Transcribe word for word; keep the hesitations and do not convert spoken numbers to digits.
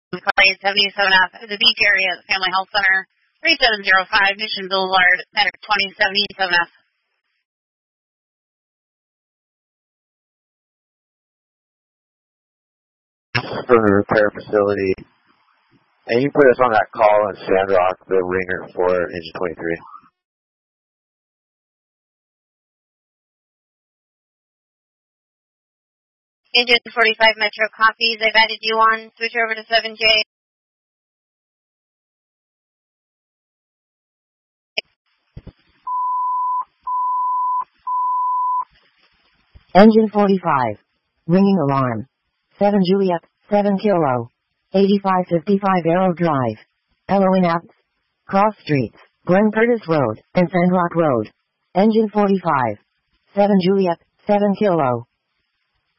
Clay seventy-seven F at the Beach area at the Family Health Center, three seven zero five Mission Boulevard, Medic twenty seventy-seven F. From the repair facility. And you can put us on that call in Sandrock, the ringer for engine twenty-three. Engine forty-five Metro copies. I've added you on. Switch over to seven J. Engine forty-five. Ringing alarm. seven Juliet, seven Kilo. eighty-five fifty-five Arrow Drive. L O N apps. Cross Streets, Glen Curtis Road, and Sandrock Road. Engine forty-five. seven Juliet, seven Kilo.